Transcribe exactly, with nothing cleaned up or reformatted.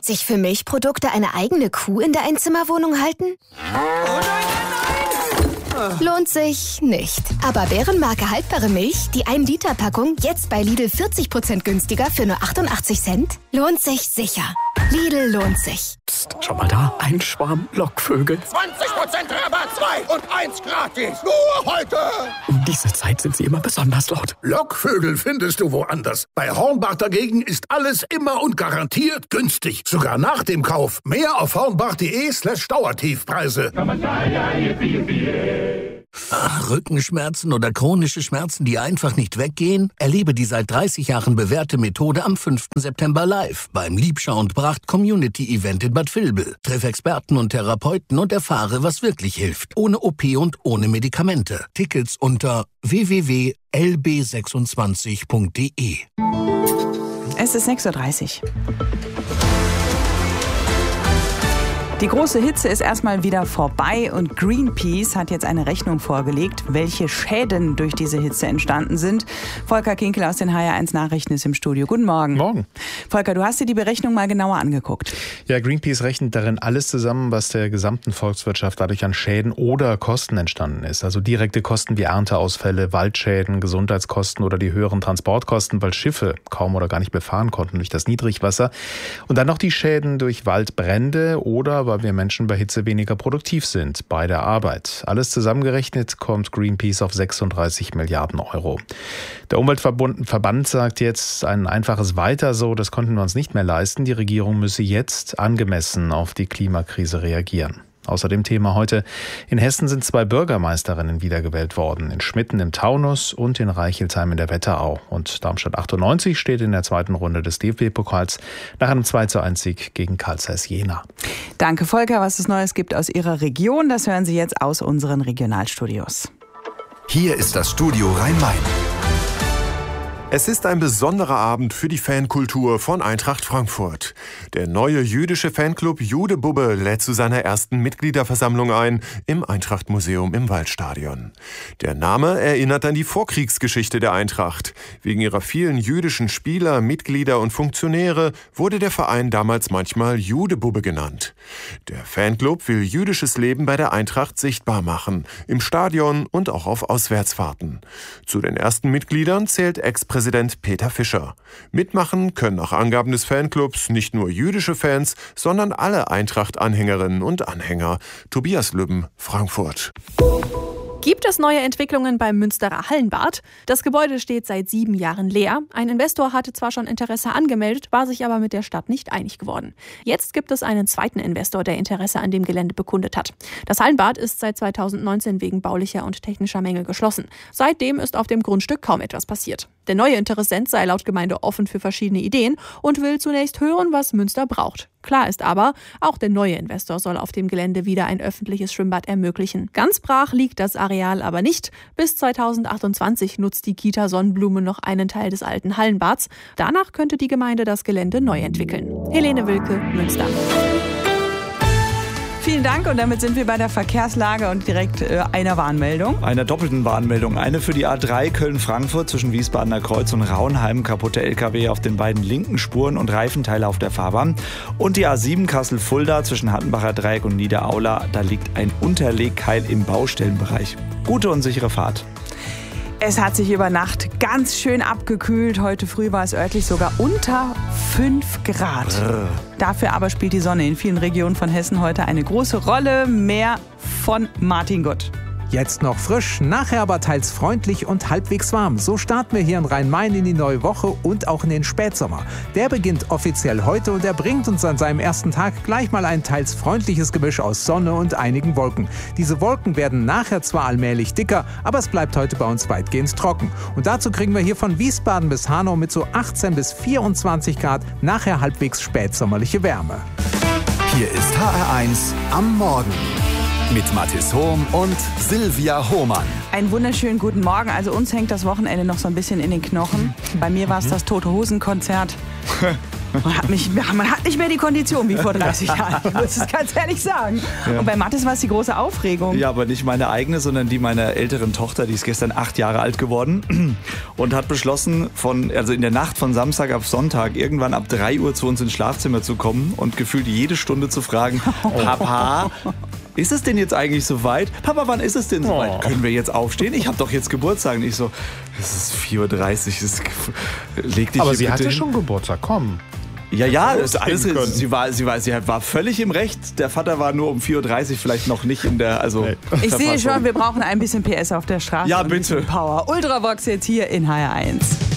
Sich für Milchprodukte eine eigene Kuh in der Einzimmerwohnung halten? Oh nein, nein, nein! Lohnt sich nicht. Aber Bärenmarke haltbare Milch, die ein Liter Packung, jetzt bei Lidl vierzig Prozent günstiger für nur achtundachtzig Cent? Lohnt sich sicher. Lidl lohnt sich. Psst, schau mal da, ein Schwarm Lockvögel. zwanzig Prozent Rabatt, zwei und eins gratis. Nur heute. Um diese Zeit sind sie immer besonders laut. Lockvögel findest du woanders. Bei Hornbach dagegen ist alles immer und garantiert günstig. Sogar nach dem Kauf. Mehr auf hornbach.de slash Dauertiefpreise. Ach, Rückenschmerzen oder chronische Schmerzen, die einfach nicht weggehen? Erlebe die seit dreißig Jahren bewährte Methode am fünften September live beim Liebschau und Bracht Community Event in Bad Vilbel. Treff Experten und Therapeuten und erfahre, was wirklich hilft. Ohne O P und ohne Medikamente. Tickets unter w w w punkt l b sechsundzwanzig punkt d e. Es ist sechs Uhr dreißig. Die große Hitze ist erstmal wieder vorbei und Greenpeace hat jetzt eine Rechnung vorgelegt, welche Schäden durch diese Hitze entstanden sind. Volker Kinkel aus den H R eins Nachrichten ist im Studio. Guten Morgen. Morgen. Volker, du hast dir die Berechnung mal genauer angeguckt. Ja, Greenpeace rechnet darin alles zusammen, was der gesamten Volkswirtschaft dadurch an Schäden oder Kosten entstanden ist. Also direkte Kosten wie Ernteausfälle, Waldschäden, Gesundheitskosten oder die höheren Transportkosten, weil Schiffe kaum oder gar nicht befahren konnten durch das Niedrigwasser. Und dann noch die Schäden durch Waldbrände oder weil wir Menschen bei Hitze weniger produktiv sind bei der Arbeit. Alles zusammengerechnet kommt Greenpeace auf sechsunddreißig Milliarden Euro. Der Umweltverband sagt jetzt ein einfaches Weiter so, das konnten wir uns nicht mehr leisten. Die Regierung müsse jetzt angemessen auf die Klimakrise reagieren. Außerdem Thema heute: In Hessen sind zwei Bürgermeisterinnen wiedergewählt worden. In Schmitten im Taunus und in Reichelsheim in der Wetterau. Und Darmstadt achtundneunzig steht in der zweiten Runde des D F B-Pokals nach einem zwei zu eins Sieg gegen Carl Zeiss Jena. Danke, Volker. Was es Neues gibt aus Ihrer Region, das hören Sie jetzt aus unseren Regionalstudios. Hier ist das Studio Rhein-Main. Es ist ein besonderer Abend für die Fankultur von Eintracht Frankfurt. Der neue jüdische Fanclub Jude Bubbe lädt zu seiner ersten Mitgliederversammlung ein im Eintracht-Museum im Waldstadion. Der Name erinnert an die Vorkriegsgeschichte der Eintracht. Wegen ihrer vielen jüdischen Spieler, Mitglieder und Funktionäre wurde der Verein damals manchmal Jude Bubbe genannt. Der Fanclub will jüdisches Leben bei der Eintracht sichtbar machen, im Stadion und auch auf Auswärtsfahrten. Zu den ersten Mitgliedern zählt Ex-Präsident Präsident Peter Fischer. Mitmachen können nach Angaben des Fanclubs nicht nur jüdische Fans, sondern alle Eintracht-Anhängerinnen und Anhänger. Tobias Lübben, Frankfurt. Gibt es neue Entwicklungen beim Münsterer Hallenbad? Das Gebäude steht seit sieben Jahren leer. Ein Investor hatte zwar schon Interesse angemeldet, war sich aber mit der Stadt nicht einig geworden. Jetzt gibt es einen zweiten Investor, der Interesse an dem Gelände bekundet hat. Das Hallenbad ist seit zweitausendneunzehn wegen baulicher und technischer Mängel geschlossen. Seitdem ist auf dem Grundstück kaum etwas passiert. Der neue Interessent sei laut Gemeinde offen für verschiedene Ideen und will zunächst hören, was Münster braucht. Klar ist aber, auch der neue Investor soll auf dem Gelände wieder ein öffentliches Schwimmbad ermöglichen. Ganz brach liegt das Areal aber nicht. Bis zweitausendachtundzwanzig nutzt die Kita Sonnenblume noch einen Teil des alten Hallenbads. Danach könnte die Gemeinde das Gelände neu entwickeln. Helene Wilke, Münster. Vielen Dank und damit sind wir bei der Verkehrslage und direkt äh, einer Warnmeldung. Einer doppelten Warnmeldung. Eine für die A drei Köln-Frankfurt zwischen Wiesbadener Kreuz und Raunheim. Kaputte L K W auf den beiden linken Spuren und Reifenteile auf der Fahrbahn. Und die A sieben Kassel-Fulda zwischen Hattenbacher Dreieck und Niederaula. Da liegt ein Unterlegkeil im Baustellenbereich. Gute und sichere Fahrt. Es hat sich über Nacht ganz schön abgekühlt. Heute früh war es örtlich sogar unter fünf Grad. Brr. Dafür aber spielt die Sonne in vielen Regionen von Hessen heute eine große Rolle. Mehr von Martin Gott. Jetzt noch frisch, nachher aber teils freundlich und halbwegs warm. So starten wir hier in Rhein-Main in die neue Woche und auch in den Spätsommer. Der beginnt offiziell heute und er bringt uns an seinem ersten Tag gleich mal ein teils freundliches Gemisch aus Sonne und einigen Wolken. Diese Wolken werden nachher zwar allmählich dicker, aber es bleibt heute bei uns weitgehend trocken. Und dazu kriegen wir hier von Wiesbaden bis Hanau mit so achtzehn bis vierundzwanzig Grad nachher halbwegs spätsommerliche Wärme. Hier ist H R eins am Morgen. Mit Mathis Hohm und Silvia Hohmann. Einen wunderschönen guten Morgen. Also uns hängt das Wochenende noch so ein bisschen in den Knochen. Bei mir war es das Tote-Hosen-Konzert. Man hat, mich, man hat nicht mehr die Kondition wie vor dreißig Jahren, ich muss es ganz ehrlich sagen. Ja. Und bei Mathis war es die große Aufregung. Ja, aber nicht meine eigene, sondern die meiner älteren Tochter, die ist gestern acht Jahre alt geworden und hat beschlossen, von, also in der Nacht von Samstag auf Sonntag irgendwann ab drei Uhr zu uns ins Schlafzimmer zu kommen und gefühlt jede Stunde zu fragen, Papa, ist es denn jetzt eigentlich soweit? Papa, wann ist es denn soweit? Oh. Können wir jetzt aufstehen? Ich habe doch jetzt Geburtstag. Und ich so, es ist vier Uhr dreißig, es, leg dich aber hier sie bitte hatte hin. schon Geburtstag, komm. Ja, ja, ist alles, sie, war, sie, war, sie war völlig im Recht. Der Vater war nur um vier Uhr dreißig vielleicht noch nicht in der, also nee. Ich sehe schon, wir brauchen ein bisschen P S auf der Straße. Ja, bitte. Power. Ultravox jetzt hier in H R eins.